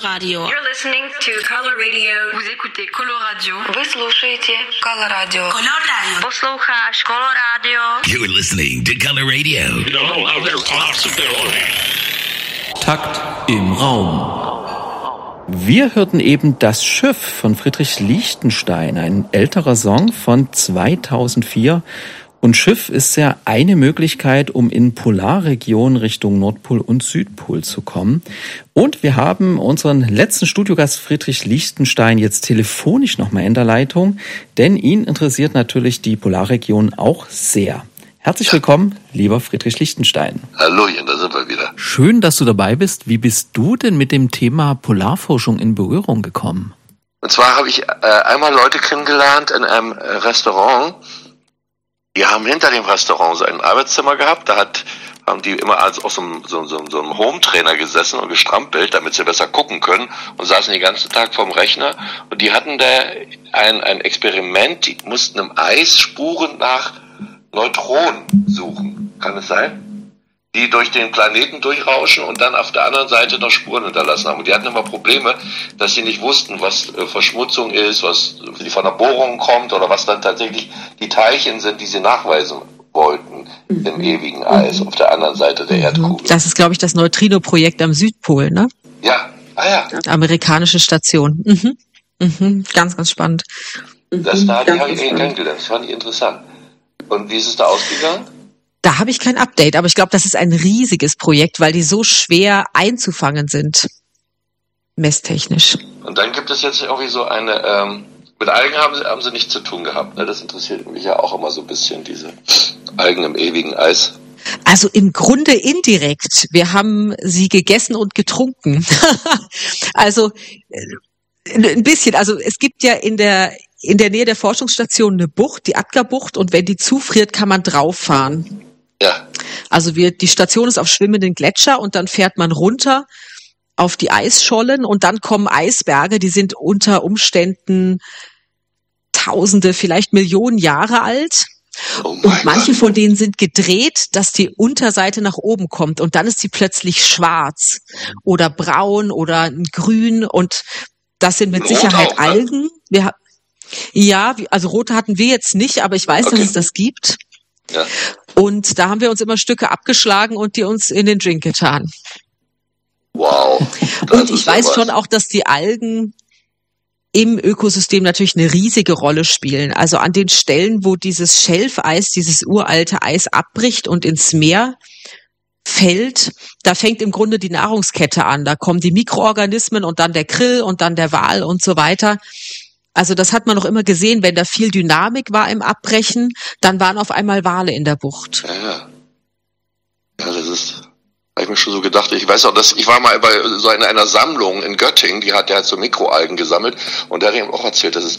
Radio. You're listening to Color Radio. Vous écoutez Color Radio. Вы слушаете Color Radio. Color Radio. Posloucháš Color Radio. You're listening to Color Radio. You don't know how they're possible. Takt im Raum. Wir hörten eben Das Schiff von Friedrich Lichtenstein, ein älterer Song von 2004. Und Schiff ist ja eine Möglichkeit, um in Polarregionen Richtung Nordpol und Südpol zu kommen. Und wir haben unseren letzten Studiogast Friedrich Lichtenstein jetzt telefonisch nochmal in der Leitung, denn ihn interessiert natürlich die Polarregion auch sehr. Herzlich willkommen, lieber Friedrich Lichtenstein. Hallöchen, da sind wir wieder. Schön, dass du dabei bist. Wie bist du denn mit dem Thema Polarforschung in Berührung gekommen? Und zwar habe ich einmal Leute kennengelernt in einem Restaurant. Die haben hinter dem Restaurant so ein Arbeitszimmer gehabt. Da haben die immer als auf so einem Home-Trainer gesessen und gestrampelt, damit sie besser gucken können, und saßen den ganzen Tag vorm Rechner. Und die hatten da ein Experiment. Die mussten im Eis Spuren nach Neutronen suchen. Kann es sein? Die durch den Planeten durchrauschen und dann auf der anderen Seite noch Spuren hinterlassen haben. Und die hatten immer Probleme, dass sie nicht wussten, was Verschmutzung ist, was von der Bohrung kommt oder was dann tatsächlich die Teilchen sind, die sie nachweisen wollten im ewigen Eis auf der anderen Seite der Erdkugel. Das ist, glaube ich, das Neutrino-Projekt am Südpol, ne? Ja, ja. Amerikanische Station. Ganz, ganz spannend. Die habe ich kennengelernt. Das fand ich interessant. Und wie ist es da ausgegangen? Da habe ich kein Update, aber ich glaube, das ist ein riesiges Projekt, weil die so schwer einzufangen sind, messtechnisch. Und dann gibt es jetzt irgendwie so eine, mit Algen haben sie nichts zu tun gehabt, ne? Das interessiert mich ja auch immer so ein bisschen, diese Algen im ewigen Eis. Also im Grunde indirekt. Wir haben sie gegessen und getrunken. Also ein bisschen. Also es gibt ja in der Nähe der Forschungsstation eine Bucht, die Atka-Bucht, und wenn die zufriert, kann man drauf fahren. Ja. Also die Station ist auf schwimmenden Gletscher und dann fährt man runter auf die Eisschollen und dann kommen Eisberge, die sind unter Umständen Tausende, vielleicht Millionen Jahre alt. Und manche von denen sind gedreht, dass die Unterseite nach oben kommt und dann ist sie plötzlich schwarz oder braun oder grün, und das sind mit Sicherheit Algen. Also rote hatten wir jetzt nicht, aber ich weiß, dass es das gibt. Ja. Und da haben wir uns immer Stücke abgeschlagen und die uns in den Drink getan. Wow. Und ich weiß schon auch, dass die Algen im Ökosystem natürlich eine riesige Rolle spielen. Also an den Stellen, wo dieses Schelfeis, dieses uralte Eis abbricht und ins Meer fällt, da fängt im Grunde die Nahrungskette an. Da kommen die Mikroorganismen und dann der Krill und dann der Wal und so weiter. Also das hat man noch immer gesehen, wenn da viel Dynamik war im Abbrechen, dann waren auf einmal Wale in der Bucht. Ja, habe ich mir schon so gedacht. Ich weiß auch, ich war mal bei so in einer Sammlung in Göttingen, der hat so Mikroalgen gesammelt, und der hat eben auch erzählt, dass es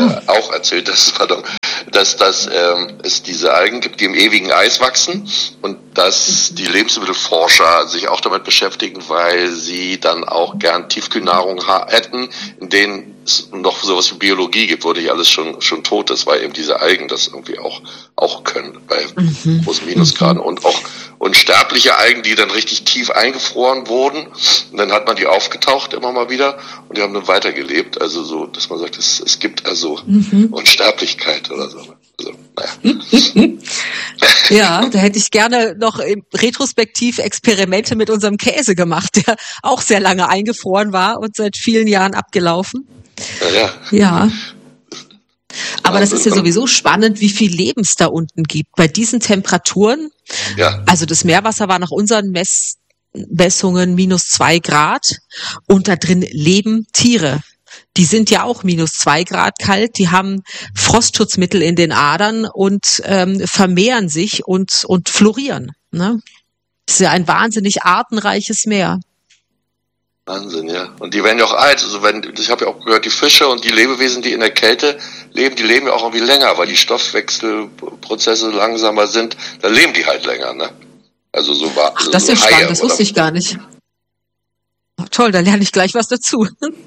es diese Algen gibt, die im ewigen Eis wachsen, und dass die Lebensmittelforscher sich auch damit beschäftigen, weil sie dann auch gern Tiefkühlnahrung hätten, in denen es noch sowas wie Biologie gibt, wo nicht alles schon tot ist, weil eben diese Algen das irgendwie auch können bei großen Minusgraden, und auch unsterbliche Algen, die dann richtig tief eingefroren wurden, und dann hat man die aufgetaucht immer mal wieder und die haben dann weitergelebt, also so, dass man sagt, es gibt also Unsterblichkeit oder so. Also, naja. Ja, da hätte ich gerne noch retrospektiv Experimente mit unserem Käse gemacht, der auch sehr lange eingefroren war und seit vielen Jahren abgelaufen. Ja. Aber das ist ja sowieso spannend, wie viel Leben es da unten gibt. Bei diesen Temperaturen, also das Meerwasser war nach unseren Messungen -2 Grad und da drin leben Tiere. Die sind ja auch -2 Grad kalt, die haben Frostschutzmittel in den Adern und vermehren sich und florieren. Ne? Das ist ja ein wahnsinnig artenreiches Meer. Wahnsinn, ja. Und die werden ja auch alt. Also ich habe ja auch gehört, die Fische und die Lebewesen, die in der Kälte leben, die leben ja auch irgendwie länger, weil die Stoffwechselprozesse langsamer sind. Da leben die halt länger, ne? Also so war. Ach, das ist ja spannend, das wusste ich gar nicht. Oh, toll, da lerne ich gleich was dazu.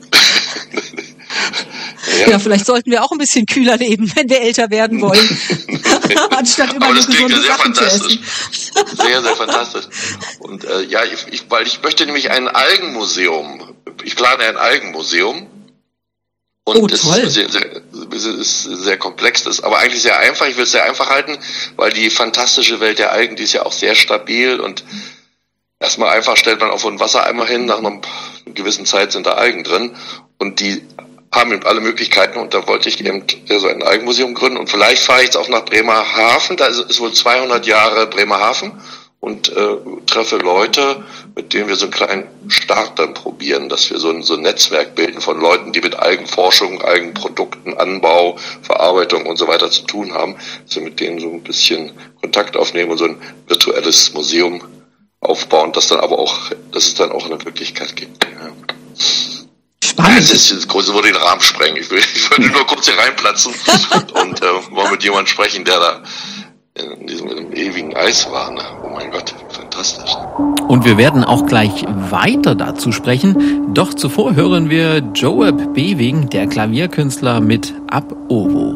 Ja, vielleicht sollten wir auch ein bisschen kühler leben, wenn wir älter werden wollen. Anstatt immer nur gesunde Sachen zu essen. Sehr, sehr fantastisch. Und weil ich möchte nämlich ein Algenmuseum ich plane ein Algenmuseum. Und toll. ist sehr komplex, das ist aber eigentlich sehr einfach. Ich will es sehr einfach halten, weil die fantastische Welt der Algen, die ist ja auch sehr stabil und erstmal einfach stellt man auf einen Wassereimer hin, nach einer gewissen Zeit sind da Algen drin und die haben eben alle Möglichkeiten und da wollte ich eben so ein Algenmuseum gründen und vielleicht fahre ich jetzt auch nach Bremerhaven, da ist wohl 200 Jahre Bremerhaven und treffe Leute, mit denen wir so einen kleinen Start dann probieren, dass wir so ein Netzwerk bilden von Leuten, die mit Algenforschung, Algenprodukten, Anbau, Verarbeitung und so weiter zu tun haben, dass wir mit denen so ein bisschen Kontakt aufnehmen und so ein virtuelles Museum aufbauen, dass es dann auch eine Wirklichkeit gibt. Ja. Spannend. Das Große würde den Rahmen sprengen. Ich würde nur kurz hier reinplatzen und mal mit jemandem sprechen, der da in diesem ewigen Eis war. Ne? Oh mein Gott, fantastisch. Und wir werden auch gleich weiter dazu sprechen. Doch zuvor hören wir Joab Bewing, der Klavierkünstler, mit Ab Ovo.